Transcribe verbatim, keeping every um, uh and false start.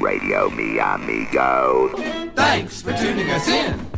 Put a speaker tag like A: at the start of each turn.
A: Radio, mi amigo.
B: Thanks for tuning us in.